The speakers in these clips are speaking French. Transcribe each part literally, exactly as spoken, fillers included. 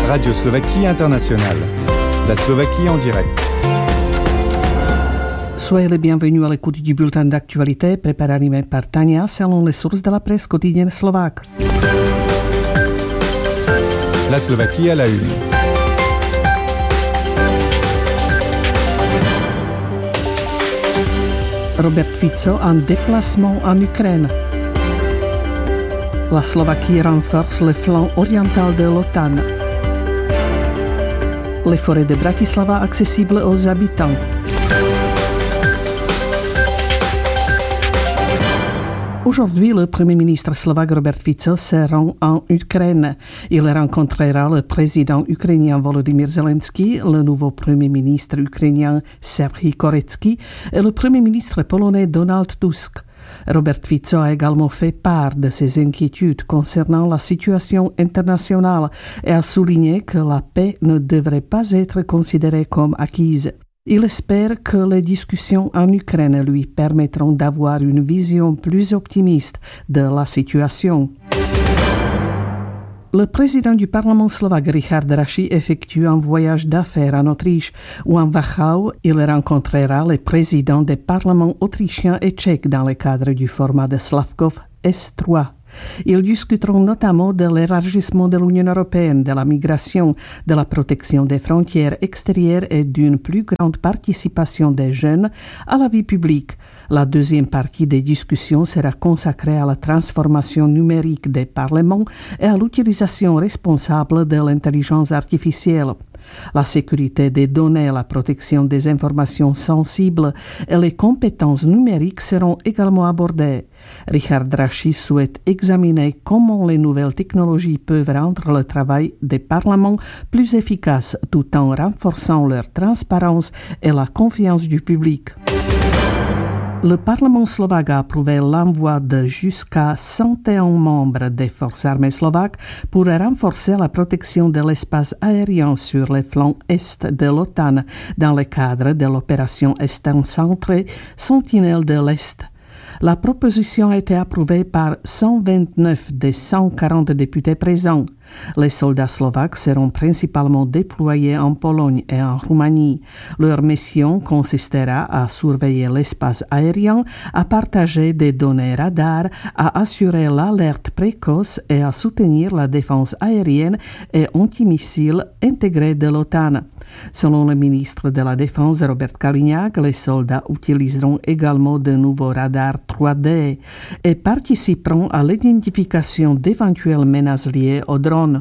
Radio Slovaquie Internationale. La Slovaquie en direct. Soyez les bienvenus à l'écoute du bulletin d'actualité préparé animé par Tania selon les sources de la presse quotidienne slovaque. La Slovaquie à la une. Robert Fico en déplacement en Ukraine. La Slovaquie renforce le flanc oriental de l'OTAN. Les forêts de Bratislava accessibles aux habitants. Aujourd'hui, le Premier ministre slovaque Robert Fico se rend en Ukraine. Il rencontrera le président ukrainien Volodymyr Zelensky, le nouveau Premier ministre ukrainien Serhij Koretzky et le Premier ministre polonais Donald Tusk. Robert Fico a également fait part de ses inquiétudes concernant la situation internationale et a souligné que la paix ne devrait pas être considérée comme acquise. Il espère que les discussions en Ukraine lui permettront d'avoir une vision plus optimiste de la situation. Le président du Parlement slovaque Richard Raši effectue un voyage d'affaires en Autriche où en Wachau, il rencontrera les présidents des parlements autrichiens et tchèques dans le cadre du format de Slavkov S trois. Ils discuteront notamment de l'élargissement de l'Union européenne, de la migration, de la protection des frontières extérieures et d'une plus grande participation des jeunes à la vie publique. La deuxième partie des discussions sera consacrée à la transformation numérique des parlements et à l'utilisation responsable de l'intelligence artificielle. La sécurité des données, la protection des informations sensibles et les compétences numériques seront également abordées. Richard Raši souhaite examiner comment les nouvelles technologies peuvent rendre le travail des parlements plus efficace tout en renforçant leur transparence et la confiance du public. Le Parlement slovaque a approuvé l'envoi de jusqu'à cent un membres des forces armées slovaques pour renforcer la protection de l'espace aérien sur les flancs est de l'OTAN dans le cadre de l'opération Est centrée Sentinelle de l'Est. La proposition a été approuvée par cent vingt-neuf des cent quarante députés présents. Les soldats slovaques seront principalement déployés en Pologne et en Roumanie. Leur mission consistera à surveiller l'espace aérien, à partager des données radar, à assurer l'alerte précoce et à soutenir la défense aérienne et antimissile intégrée de l'OTAN. Selon le ministre de la Défense Robert Kaliňák, les soldats utiliseront également de nouveaux radars trois D et participeront à l'identification d'éventuelles menaces liées aux drones.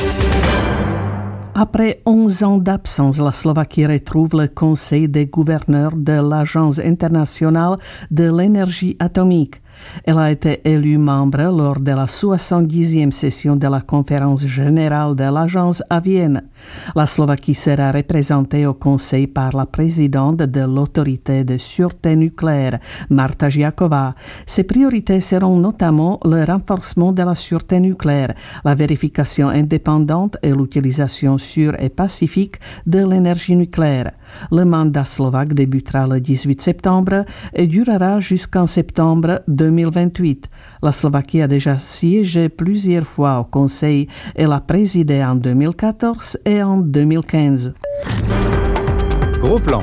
Après onze ans d'absence, la Slovaquie retrouve le Conseil des gouverneurs de l'Agence internationale de l'énergie atomique. Elle a été élue membre lors de la soixante-dixième session de la conférence générale de l'agence à Vienne. La Slovaquie sera représentée au Conseil par la présidente de l'autorité de sûreté nucléaire, Marta Žiaková. Ses priorités seront notamment le renforcement de la sûreté nucléaire, la vérification indépendante et l'utilisation sûre et pacifique de l'énergie nucléaire. Le mandat slovaque débutera le dix-huit septembre et durera jusqu'en septembre deux mille vingt-huit. La Slovaquie a déjà siégé plusieurs fois au Conseil et l'a présidé en deux mille quatorze et en deux mille quinze. Gros plan.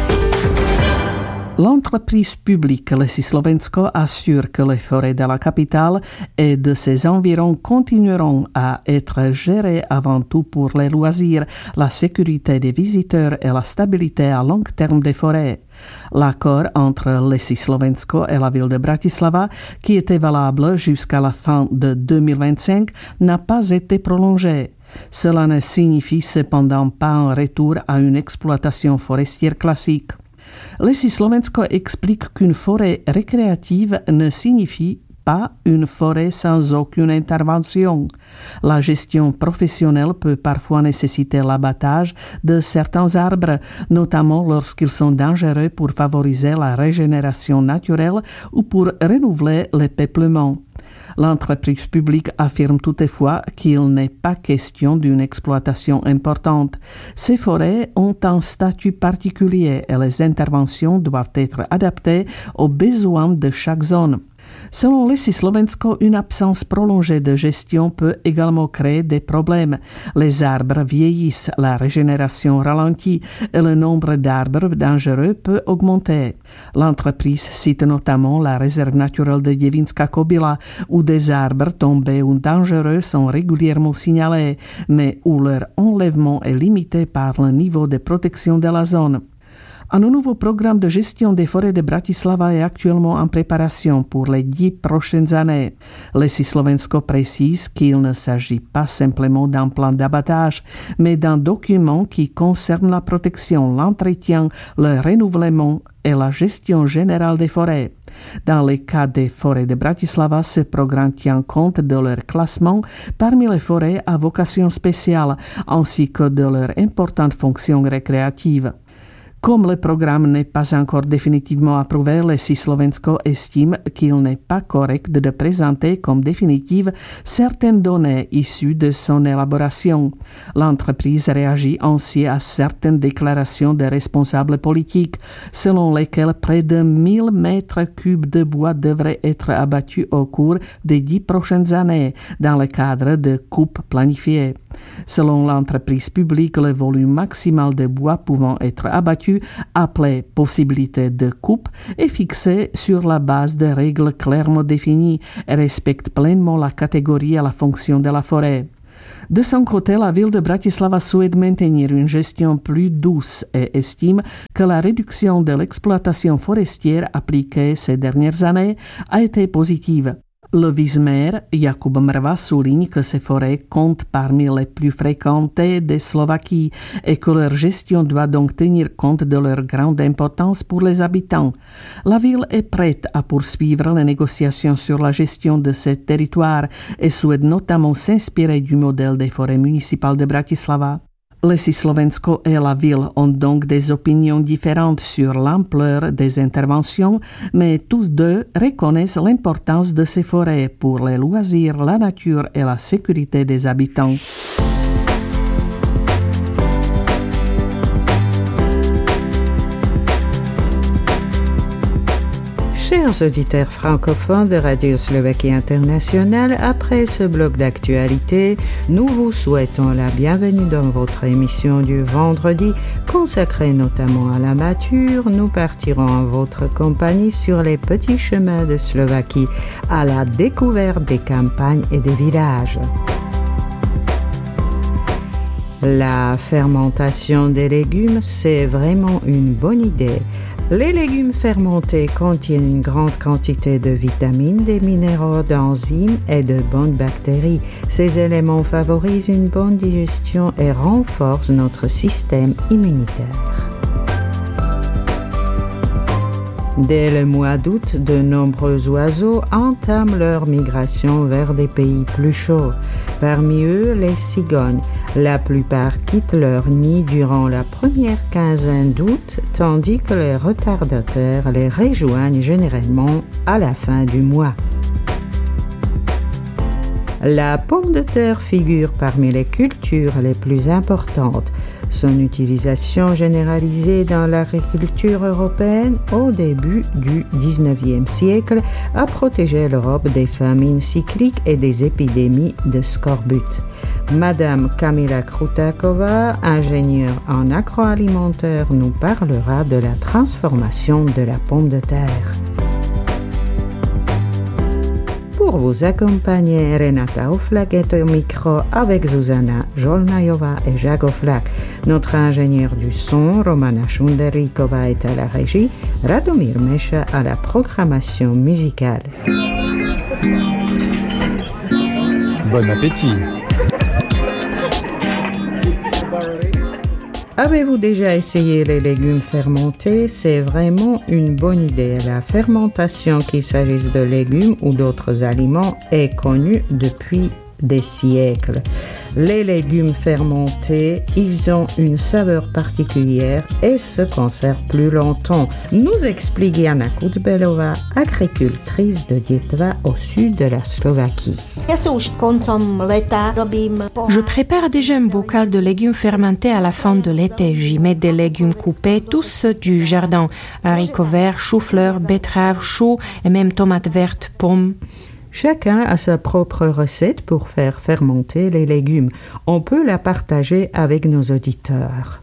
L'entreprise publique Lesy Slovensko assure que les forêts de la capitale et de ses environs continueront à être gérées avant tout pour les loisirs, la sécurité des visiteurs et la stabilité à long terme des forêts. L'accord entre Lesy Slovensko et la ville de Bratislava, qui était valable jusqu'à la fin de deux mille vingt-cinq, n'a pas été prolongé. Cela ne signifie cependant pas un retour à une exploitation forestière classique. Lesy Slovensko explique qu'une forêt récréative ne signifie pas une forêt sans aucune intervention. La gestion professionnelle peut parfois nécessiter l'abattage de certains arbres, notamment lorsqu'ils sont dangereux pour favoriser la régénération naturelle ou pour renouveler le peuplement. L'entreprise publique affirme toutefois qu'il n'est pas question d'une exploitation importante. Ces forêts ont un statut particulier et les interventions doivent être adaptées aux besoins de chaque zone. Selon Lesy Slovensko, une absence prolongée de gestion peut également créer des problèmes. Les arbres vieillissent, la régénération ralentit et le nombre d'arbres dangereux peut augmenter. L'entreprise cite notamment la réserve naturelle de Devinská Kobila, où des arbres tombés ou dangereux sont régulièrement signalés, mais où leur enlèvement est limité par le niveau de protection de la zone. Un nouveau programme de gestion des forêts de Bratislava est actuellement en préparation pour les dix prochaines années. Lesy Slovensko précise qu'il ne s'agit pas simplement d'un plan d'abattage, mais d'un document qui concerne la protection, l'entretien, le renouvellement et la gestion générale des forêts. Dans le cas des forêts de Bratislava, ce programme tient compte de leur classement parmi les forêts à vocation spéciale, ainsi que de leur importante fonction récréative. Comme le programme n'est pas encore définitivement approuvé, Lesy Slovensko estime qu'il n'est pas correct de présenter comme définitive certaines données issues de son élaboration. L'entreprise réagit ainsi à certaines déclarations de responsables politiques, selon lesquelles près de mille mètres cubes de bois devraient être abattus au cours des dix prochaines années, dans le cadre de coupes planifiées. Selon l'entreprise publique, le volume maximal de bois pouvant être abattu, appelé possibilité de coupe, est fixé sur la base de règles clairement définies et respecte pleinement la catégorie et la fonction de la forêt. De son côté, la ville de Bratislava souhaite maintenir une gestion plus douce et estime que la réduction de l'exploitation forestière appliquée ces dernières années a été positive. Le vice-maire Jakub Mrva souligne que ces forêts comptent parmi les plus fréquentées de Slovaquie et que leur gestion doit donc tenir compte de leur grande importance pour les habitants. La ville est prête à poursuivre les négociations sur la gestion de ces territoires et souhaite notamment s'inspirer du modèle des forêts municipales de Bratislava. Lesy Slovensko et la ville ont donc des opinions différentes sur l'ampleur des interventions, mais tous deux reconnaissent l'importance de ces forêts pour les loisirs, la nature et la sécurité des habitants. Chers auditeurs francophones de Radio Slovaquie Internationale, après ce bloc d'actualité, nous vous souhaitons la bienvenue dans votre émission du vendredi, consacrée notamment à la nature. Nous partirons en votre compagnie sur les petits chemins de Slovaquie, à la découverte des campagnes et des villages. La fermentation des légumes, c'est vraiment une bonne idée. Les légumes fermentés contiennent une grande quantité de vitamines, des minéraux, d'enzymes et de bonnes bactéries. Ces éléments favorisent une bonne digestion et renforcent notre système immunitaire. Dès le mois d'août, de nombreux oiseaux entament leur migration vers des pays plus chauds. Parmi eux, les cigognes. La plupart quittent leur nid durant la première quinzaine d'août, tandis que les retardataires les rejoignent généralement à la fin du mois. La pomme de terre figure parmi les cultures les plus importantes. Son utilisation généralisée dans l'agriculture européenne au début du dix-neuvième siècle a protégé l'Europe des famines cycliques et des épidémies de scorbut. Madame Kamila Krutáková, ingénieure en agroalimentaire, nous parlera de la transformation de la pomme de terre. Pour vous accompagner, Renata Oflak est au micro avec Zuzana Jolnajová et Jacques Oflak. Notre ingénieur du son, Romana Šunderríková, est à la régie, Radomír Meša à la programmation musicale. Bon appétit! Avez-vous déjà essayé les légumes fermentés? C'est vraiment une bonne idée. La fermentation, qu'il s'agisse de légumes ou d'autres aliments, est connue depuis des siècles. Les légumes fermentés, ils ont une saveur particulière et se conservent plus longtemps, nous explique Jana Kucbelová, agricultrice de Dětva au sud de la Slovaquie. Je prépare déjà un bocal de légumes fermentés à la fin de l'été. J'y mets des légumes coupés, tous ceux du jardin, haricots verts, choux-fleurs, betteraves, choux et même tomates vertes, pommes. Chacun a sa propre recette pour faire fermenter les légumes. On peut la partager avec nos auditeurs.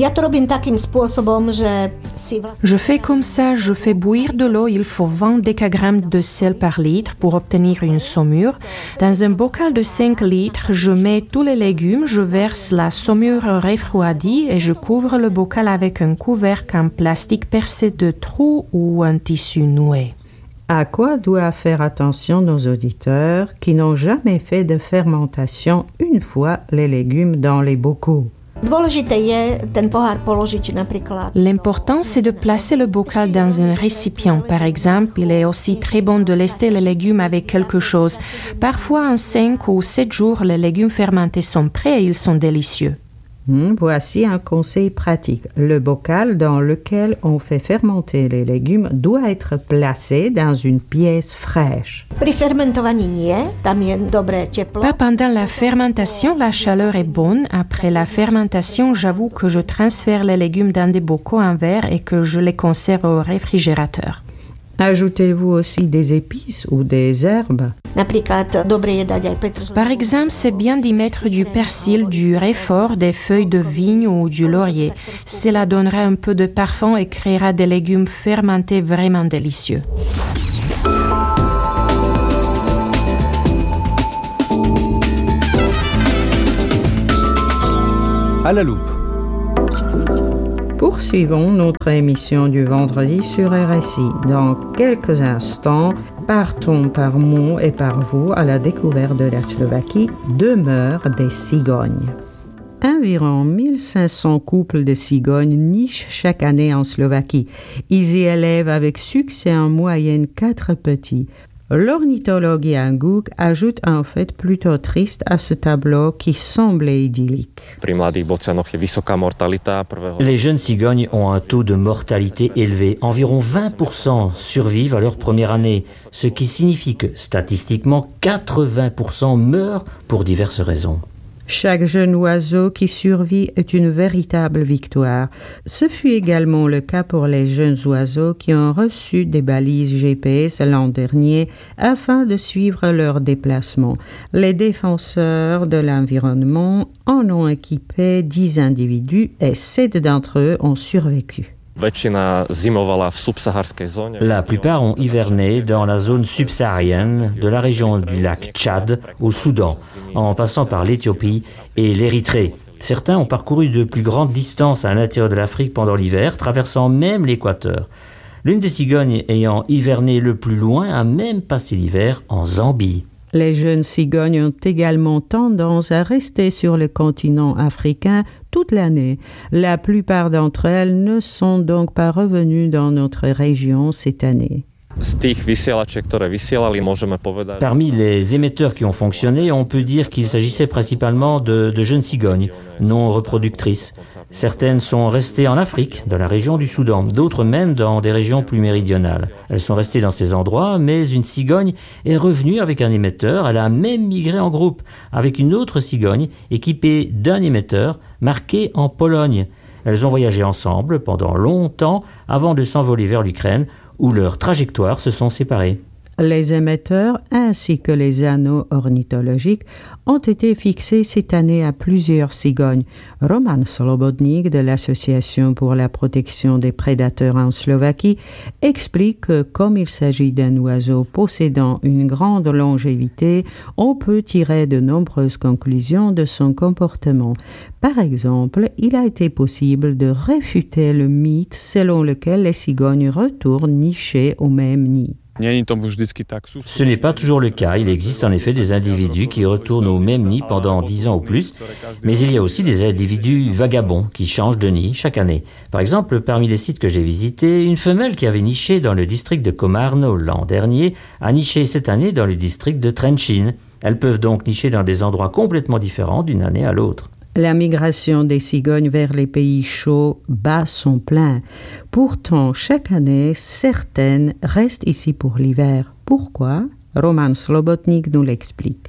Je fais comme ça, je fais bouillir de l'eau, il faut vingt décagrammes de sel par litre pour obtenir une saumure. Dans un bocal de cinq litres, je mets tous les légumes, je verse la saumure refroidie et je couvre le bocal avec un couvercle en plastique percé de trous ou un tissu noué. À quoi doivent faire attention nos auditeurs qui n'ont jamais fait de fermentation une fois les légumes dans les bocaux? L'important, c'est de placer le bocal dans un récipient. Par exemple, il est aussi très bon de lester les légumes avec quelque chose. Parfois, en cinq ou sept jours, les légumes fermentés sont prêts et ils sont délicieux. Mmh, voici un conseil pratique. Le bocal dans lequel on fait fermenter les légumes doit être placé dans une pièce fraîche. Pas pendant la fermentation, la chaleur est bonne. Après la fermentation, j'avoue que je transfère les légumes dans des bocaux en verre et que je les conserve au réfrigérateur. Ajoutez-vous aussi des épices ou des herbes? Par exemple, c'est bien d'y mettre du persil, du réfort, des feuilles de vigne ou du laurier. Cela donnera un peu de parfum et créera des légumes fermentés vraiment délicieux. À la loupe. Poursuivons notre émission du vendredi sur R S I. Dans quelques instants, partons par Mon et par vous à la découverte de la Slovaquie, demeure des cigognes. Environ mille cinq cents couples de cigognes nichent chaque année en Slovaquie. Ils y élèvent avec succès en moyenne quatre petits. L'ornithologue Jan Guk ajoute un fait plutôt triste à ce tableau qui semblait idyllique. Les jeunes cigognes ont un taux de mortalité élevé. Environ vingt pour cent survivent à leur première année, ce qui signifie que, statistiquement, quatre-vingts pour cent meurent pour diverses raisons. Chaque jeune oiseau qui survit est une véritable victoire. Ce fut également le cas pour les jeunes oiseaux qui ont reçu des balises G P S l'an dernier afin de suivre leur déplacement. Les défenseurs de l'environnement en ont équipé dix individus et sept d'entre eux ont survécu. La plupart ont hiverné dans la zone subsaharienne de la région du lac Tchad au Soudan, en passant par l'Éthiopie et l'Érythrée. Certains ont parcouru de plus grandes distances à l'intérieur de l'Afrique pendant l'hiver, traversant même l'équateur. L'une des cigognes ayant hiverné le plus loin a même passé l'hiver en Zambie. Les jeunes cigognes ont également tendance à rester sur le continent africain toute l'année. La plupart d'entre elles ne sont donc pas revenues dans notre région cette année. Parmi les émetteurs qui ont fonctionné, on peut dire qu'il s'agissait principalement de, de jeunes cigognes, non reproductrices. Certaines sont restées en Afrique, dans la région du Soudan, d'autres même dans des régions plus méridionales. Elles sont restées dans ces endroits, mais une cigogne est revenue avec un émetteur. Elle a même migré en groupe, avec une autre cigogne équipée d'un émetteur marqué en Pologne. Elles ont voyagé ensemble pendant longtemps avant de s'envoler vers l'Ukraine, où leurs trajectoires se sont séparées. Les émetteurs ainsi que les anneaux ornithologiques ont été fixés cette année à plusieurs cigognes. Roman Slobodnik de l'Association pour la protection des prédateurs en Slovaquie explique que comme il s'agit d'un oiseau possédant une grande longévité, on peut tirer de nombreuses conclusions de son comportement. Par exemple, il a été possible de réfuter le mythe selon lequel les cigognes retournent nicher au même nid. Ce n'est pas toujours le cas. Il existe en effet des individus qui retournent au même nid pendant dix ans ou plus, mais il y a aussi des individus vagabonds qui changent de nid chaque année. Par exemple, parmi les sites que j'ai visités, une femelle qui avait niché dans le district de Komarno l'an dernier a niché cette année dans le district de Trenčín. Elles peuvent donc nicher dans des endroits complètement différents d'une année à l'autre. La migration des cigognes vers les pays chauds bat son plein. Pourtant, chaque année, certaines restent ici pour l'hiver. Pourquoi? Roman Slobotnik nous l'explique.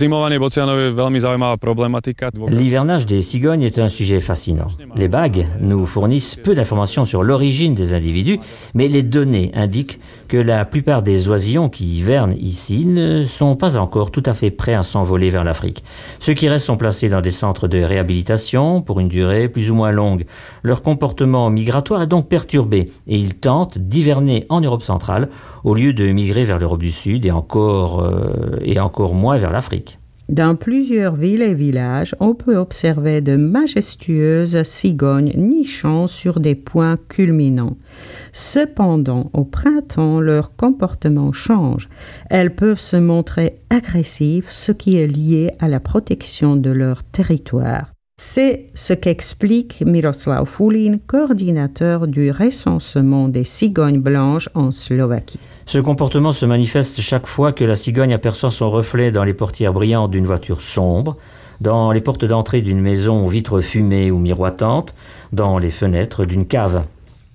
L'hivernage des cigognes est un sujet fascinant. Les bagues nous fournissent peu d'informations sur l'origine des individus, mais les données indiquent que la plupart des oisillons qui hivernent ici ne sont pas encore tout à fait prêts à s'envoler vers l'Afrique. Ceux qui restent sont placés dans des centres de réhabilitation pour une durée plus ou moins longue. Leur comportement migratoire est donc perturbé et ils tentent d'hiverner en Europe centrale au lieu de migrer vers l'Europe du Sud et encore, euh, et encore moins vers l'Afrique. Dans plusieurs villes et villages, on peut observer de majestueuses cigognes nichant sur des points culminants. Cependant, au printemps, leur comportement change. Elles peuvent se montrer agressives, ce qui est lié à la protection de leur territoire. C'est ce qu'explique Miroslav Fulin, coordinateur du recensement des cigognes blanches en Slovaquie. Ce comportement se manifeste chaque fois que la cigogne aperçoit son reflet dans les portières brillantes d'une voiture sombre, dans les portes d'entrée d'une maison aux vitres fumées ou miroitantes, dans les fenêtres d'une cave.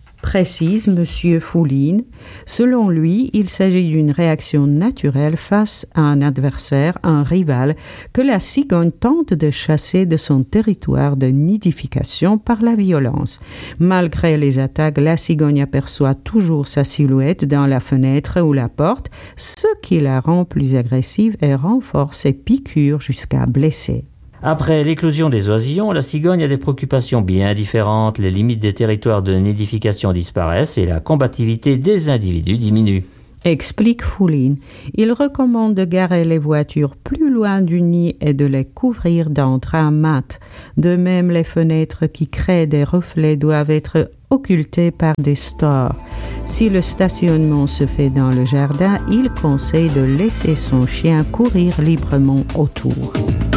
Précise M. Fulin. Selon lui, il s'agit d'une réaction naturelle face à un adversaire, un rival, que la cigogne tente de chasser de son territoire de nidification par la violence. Malgré les attaques, la cigogne aperçoit toujours sa silhouette dans la fenêtre ou la porte, ce qui la rend plus agressive et renforce ses piqûres jusqu'à blesser. Après l'éclosion des oisillons, la cigogne a des préoccupations bien différentes. Les limites des territoires de nidification disparaissent et la combativité des individus diminue. Explique Fulin. Il recommande de garer les voitures plus loin du nid et de les couvrir d'un drap mat. De même, les fenêtres qui créent des reflets doivent être occultées par des stores. Si le stationnement se fait dans le jardin, il conseille de laisser son chien courir librement autour.